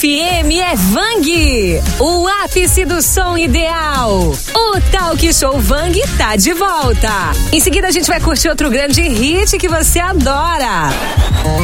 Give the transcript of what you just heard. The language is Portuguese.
FM é Vang, o ápice do som ideal. O Talk Show Vang tá de volta. Em seguida a gente vai curtir outro grande hit que você adora.